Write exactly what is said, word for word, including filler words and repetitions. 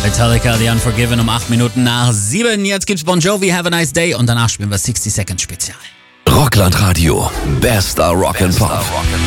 Metallica, The Unforgiven um acht Minuten nach sieben. Jetzt gibt's Bon Jovi, Have a Nice Day und danach spielen wir sechzig Second Spezial. Rockland Radio, bester Rock'n'Pop.